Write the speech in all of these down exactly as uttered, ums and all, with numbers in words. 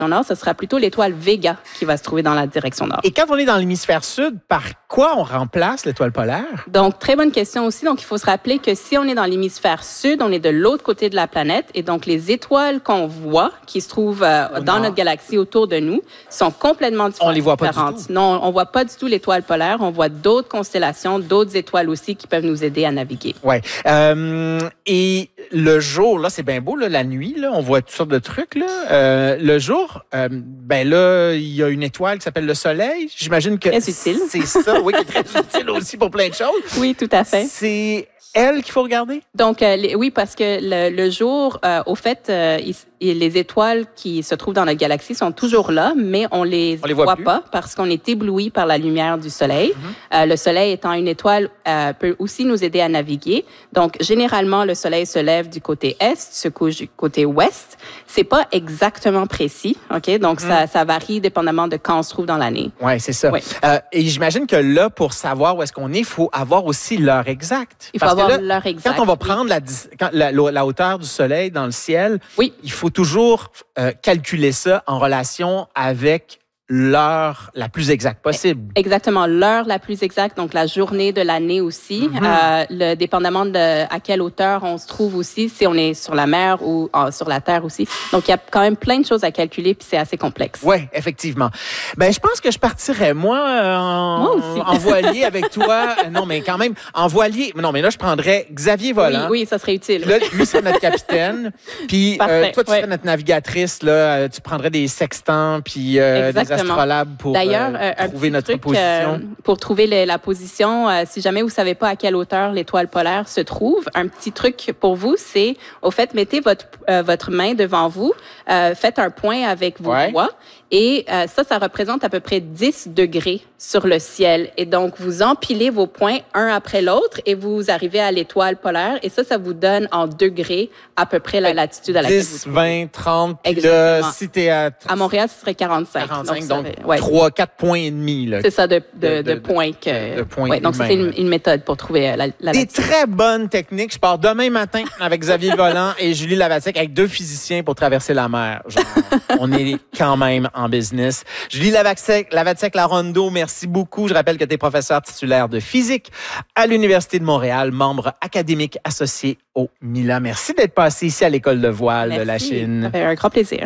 nord, ce sera plutôt l'étoile Vega qui va se trouver dans la direction nord. Et quand on est dans l'hémisphère sud, par quoi on remplace l'étoile polaire? Donc, très bonne question aussi. Donc, il faut se rappeler que si on est dans l'hémisphère sud, on est de l'autre côté de la planète. Et donc, les étoiles qu'on voit, qui se trouvent euh, dans nord. notre galaxie autour de nous, sont complètement différentes. On les voit pas du tout. Non, on voit pas du tout l'étoile polaire. On voit d'autres constellations, d'autres étoiles aussi qui peuvent nous aider à naviguer. Oui. Euh, et le jour, là, c'est bien beau, là, la nuit, là, on voit toutes sortes de trucs. Là. Euh, le jour, euh, ben là, il y a une étoile qui s'appelle le Soleil. J'imagine que très utile. C'est ça, oui, qui est très utile aussi pour plein de choses. Oui, tout à fait. C'est elle qu'il faut regarder? Donc, euh, les, oui, parce que le, le jour, euh, au fait, euh, il, les étoiles qui se trouvent dans notre galaxie sont toujours là, mais on les, on les voit, voit plus. pas parce qu'on est ébloui par la lumière du Soleil. Mm-hmm. Euh, le Soleil étant une étoile, euh, peut aussi nous aider à naviguer. Donc, généralement, le Soleil se lève du côté est, se couche du côté ouest. C'est pas exactement précis, ok? Donc, mm. ça, ça varie dépendamment de quand on se trouve dans l'année. Ouais, c'est ça. Ouais. Euh, et j'imagine que là, pour savoir où est-ce qu'on est, il faut avoir aussi l'heure exacte. Il faut Parce avoir que là, l'heure exacte. Quand on va prendre la, quand la, la hauteur du Soleil dans le ciel, oui. il faut toujours euh, calculer ça en relation avec l'heure la plus exacte possible. Exactement, l'heure la plus exacte, donc la journée de l'année aussi, mm-hmm. euh, le, dépendamment de à quelle hauteur on se trouve aussi, si on est sur la mer ou euh, sur la terre aussi. Donc, il y a quand même plein de choses à calculer, puis c'est assez complexe. Oui, effectivement. Ben, je pense que je partirais, moi, euh, en, moi aussi. en voilier avec toi. Non, mais quand même, en voilier. Non, mais là, je prendrais Xavier Volant. Oui, oui, ça serait utile. Là, lui serait notre capitaine. Puis, euh, toi, tu ouais. serais notre navigatrice. Là, tu prendrais des sextants, puis euh, des astrolabes pour D'ailleurs, euh, un trouver petit notre truc, position. Euh, pour trouver le, la position, euh, si jamais vous savez pas à quelle hauteur l'étoile polaire se trouve, un petit truc pour vous, c'est, au fait, mettez votre, euh, votre main devant vous, euh, faites un point avec vos ouais. doigts, et euh, ça, ça représente à peu près dix degrés sur le ciel. Et donc, vous empilez vos points un après l'autre et vous arrivez à l'étoile polaire. Et ça, ça vous donne en degrés à peu près la latitude à laquelle vous dix, vingt, trente. Exactement. Là, si t'es à... À Montréal, ce serait quarante-cinq. quarante-cinq, donc, donc fait, ouais. trois, quatre points et demi. Là, c'est ça, de, de, de, de, de points. Que, de points ouais, donc, ça, c'est une, une méthode pour trouver la, la Des latitude. très bonnes techniques. Je pars demain matin avec Xavier Volant et Julie Lavatsek avec deux physiciens pour traverser la mer. Genre, on est quand même en business. Julie Lavatsek, Lavatsek Larondo, merci beaucoup. Je rappelle que tu es professeur titulaire de physique à l'Université de Montréal, membre académique associé au Mila. Merci d'être passé ici à l'École de voile merci. de la Chine. Ça fait un grand plaisir.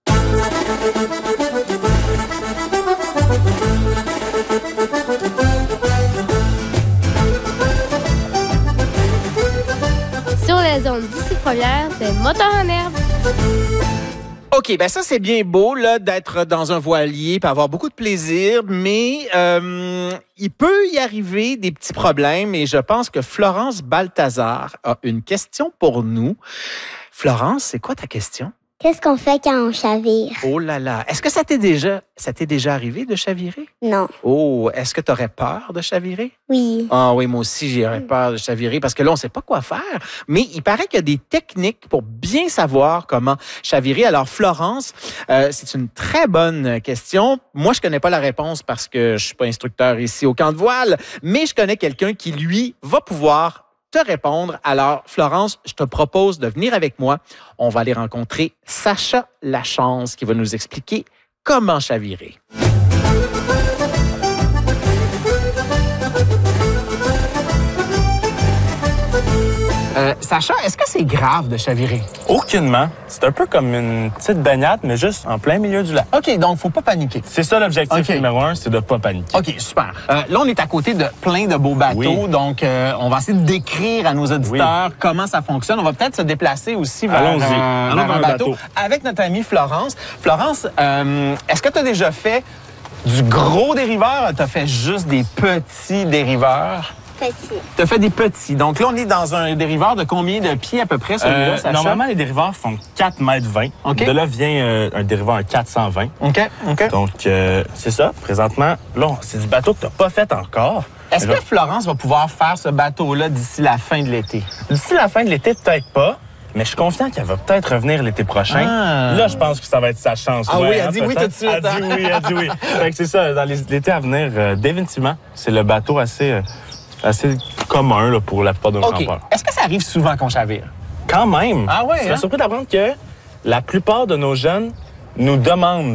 Sur la zone d'ici première, c'est Moteur en herbe. OK, ben ça, c'est bien beau là d'être dans un voilier et avoir beaucoup de plaisir, mais euh, il peut y arriver des petits problèmes et je pense que Florence Balthazar a une question pour nous. Florence, c'est quoi ta question? Qu'est-ce qu'on fait quand on chavire? Oh là là, est-ce que ça t'est déjà, ça t'est déjà arrivé de chavirer? Non. Oh, est-ce que tu aurais peur de chavirer? Oui. Ah oui, moi aussi, j'aurais peur de chavirer parce que là, on ne sait pas quoi faire. Mais il paraît qu'il y a des techniques pour bien savoir comment chavirer. Alors, Florence, euh, c'est une très bonne question. Moi, je connais pas la réponse parce que je suis pas instructeur ici au camp de voile, mais je connais quelqu'un qui, lui, va pouvoir te répondre. Alors, Florence, je te propose de venir avec moi. On va aller rencontrer Sacha Lachance qui va nous expliquer comment chavirer. Euh, Sacha, est-ce que c'est grave de chavirer? Aucunement. C'est un peu comme une petite baignade, mais juste en plein milieu du lac. OK, donc faut pas paniquer. C'est ça l'objectif okay. numéro un, c'est de pas paniquer. OK, super. Euh, là, on est à côté de plein de beaux bateaux, oui. donc euh, on va essayer de décrire à nos auditeurs oui. comment ça fonctionne. On va peut-être se déplacer aussi vers, Allons-y. euh, Allons vers un bateau, bateau avec notre amie Florence. Florence, euh, est-ce que tu as déjà fait du gros dériveur ou tu as fait juste des petits dériveurs? Petit. Tu as fait des petits. Donc là, on est dans un dériveur de combien de pieds à peu près, celui-là, euh, Sacha? Normalement, les dériveurs font quatre mètres vingt. Okay. De là vient euh, un dériveur à quatre cent vingt. OK, OK. Donc, euh, c'est ça. Présentement, là, c'est du bateau que tu n'as pas fait encore. Est-ce que Florence va pouvoir faire ce bateau-là d'ici la fin de l'été? D'ici la fin de l'été, peut-être pas. Mais je suis confiant qu'elle va peut-être revenir l'été prochain. Ah. Là, je pense que ça va être sa chance. Ah ouais, oui, elle hein, dit oui tout de suite. Elle dit oui, elle dit oui. Fait que c'est ça, dans les, l'été à venir, euh, définitivement, c'est le bateau assez... Euh, assez commun là, pour la plupart de nos okay. campeurs. Est-ce que ça arrive souvent qu'on chavire? Quand même. Ah ouais, Tu serais hein? surpris d'apprendre que la plupart de nos jeunes nous demande